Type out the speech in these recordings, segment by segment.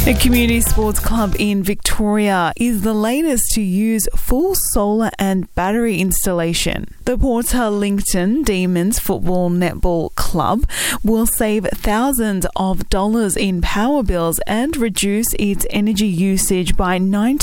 A community sports club in Victoria is the latest to use full solar and battery installation. The Port Lincoln Demons Football Netball Club will save thousands of dollars in power bills and reduce its energy usage by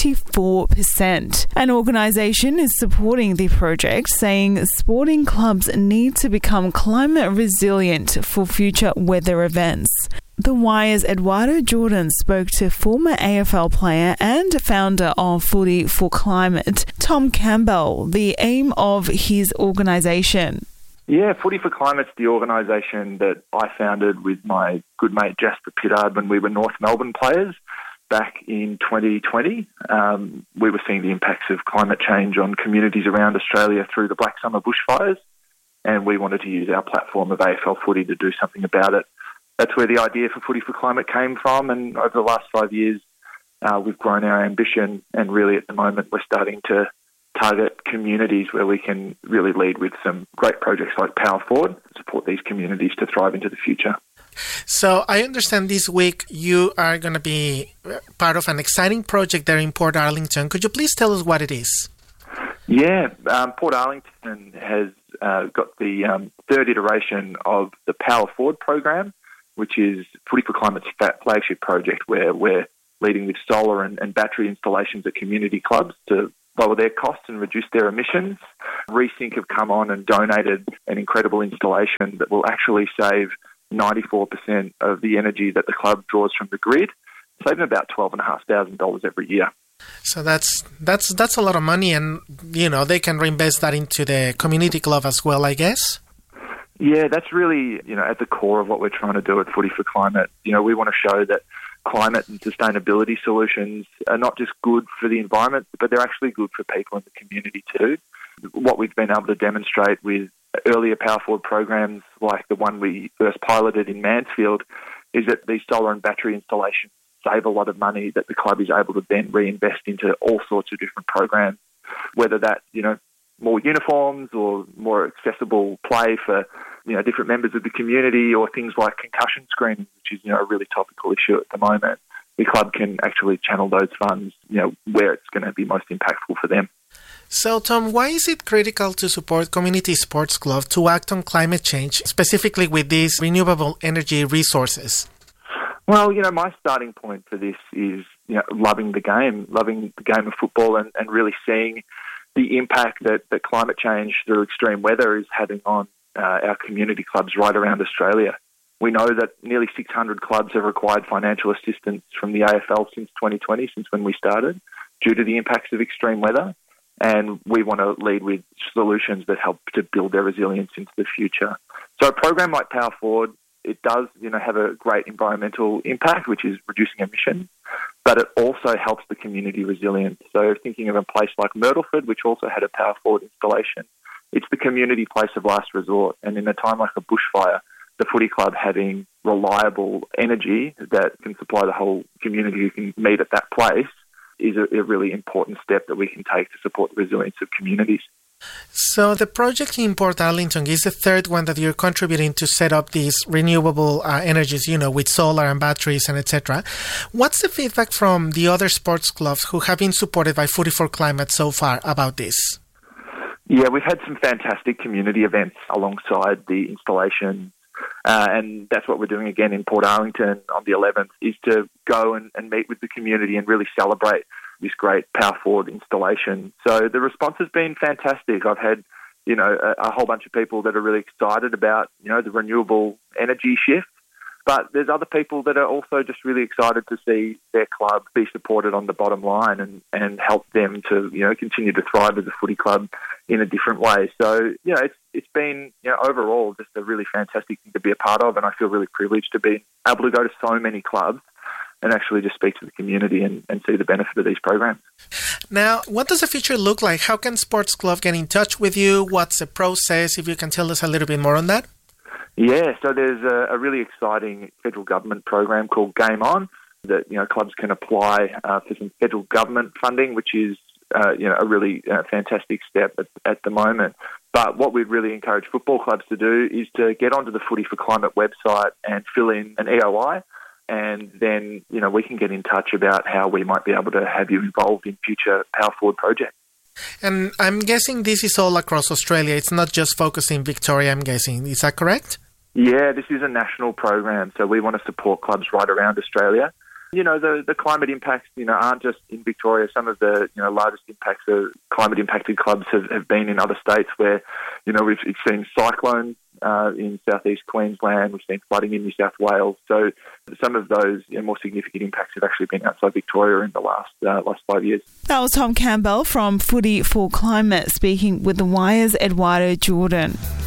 94%. An organisation is supporting the project, saying sporting clubs need to become climate resilient for future weather events. The Wire's Eduardo Jordan spoke to former AFL player and founder of Footy for Climate, Tom Campbell, the aim of his organisation. Yeah, Footy for Climate's the organisation that I founded with my good mate Jasper Pittard when we were North Melbourne players back in 2020. We were seeing the impacts of climate change on communities around Australia through the Black Summer bushfires, and we wanted to use our platform of AFL Footy to do something about it. That's where the idea for Footy for Climate came from, and over the last 5 years, we've grown our ambition, and really at the moment we're starting to target communities where we can really lead with some great projects like Power Forward, support these communities to thrive into the future. So I understand this week you are going to be part of an exciting project there in Port Arlington. Could you please tell us what it is? Yeah, Port Arlington has got the third iteration of the Power Forward program, which is Footy for Climate's flagship project, where we're leading with solar and battery installations at community clubs to lower their costs and reduce their emissions. Resync have come on and donated an incredible installation that will actually save 94% of the energy that the club draws from the grid, saving about $12,500 every year. So that's a lot of money, and they can reinvest that into the community club as well, I guess. Yeah, that's really, at the core of what we're trying to do at Footy for Climate. We want to show that climate and sustainability solutions are not just good for the environment, but they're actually good for people in the community too. What we've been able to demonstrate with earlier Power Forward programs, like the one we first piloted in Mansfield, is that these solar and battery installations save a lot of money that the club is able to then reinvest into all sorts of different programs, whether that, more uniforms or more accessible play for different members of the community, or things like concussion screening, which is a really topical issue at the moment. The club can actually channel those funds where it's going to be most impactful for them. So, Tom, why is it critical to support community sports clubs to act on climate change, specifically with these renewable energy resources? Well, my starting point for this is loving the game of football, and really seeing the impact that climate change through extreme weather is having on our community clubs right around Australia. We know that nearly 600 clubs have required financial assistance from the AFL since 2020, since when we started, due to the impacts of extreme weather. And we want to lead with solutions that help to build their resilience into the future. So a program like Power Forward, it does, have a great environmental impact, which is reducing emissions, but it also helps the community resilience. So thinking of a place like Myrtleford, which also had a Power Forward installation, it's the community place of last resort. And in a time like a bushfire, the footy club having reliable energy that can supply the whole community who can meet at that place is a really important step that we can take to support the resilience of communities. So the project in Port Arlington is the third one that you're contributing to set up these renewable energies, with solar and batteries and etc. What's the feedback from the other sports clubs who have been supported by Footy for Climate so far about this? Yeah, we've had some fantastic community events alongside the installation, and that's what we're doing again in Port Arlington on the 11th, is to go and meet with the community and really celebrate this great Power Forward installation. So the response has been fantastic. I've had, a whole bunch of people that are really excited about, the renewable energy shift. But there's other people that are also just really excited to see their club be supported on the bottom line and help them to, continue to thrive as a footy club in a different way. So, it's been, overall just a really fantastic thing to be a part of, and I feel really privileged to be able to go to so many clubs and actually just speak to the community and see the benefit of these programs. Now, what does the future look like? How can sports club get in touch with you? What's the process? If you can tell us a little bit more on that. Yeah, so there's a really exciting federal government program called Game On that, clubs can apply for some federal government funding, which is, a really fantastic step at the moment. But what we'd really encourage football clubs to do is to get onto the Footy for Climate website and fill in an EOI. and then, we can get in touch about how we might be able to have you involved in future Power Forward projects. And I'm guessing this is all across Australia. It's not just focused in Victoria, I'm guessing. Is that correct? Yeah, this is a national program, so we want to support clubs right around Australia. The climate impacts, aren't just in Victoria. Some of the, largest impacts of climate-impacted clubs have been in other states where, we've seen cyclones in southeast Queensland, we've seen flooding in New South Wales. So some of those more significant impacts have actually been outside Victoria in the last 5 years. That was Tom Campbell from Footy for Climate speaking with The Wire's Eduardo Jordan.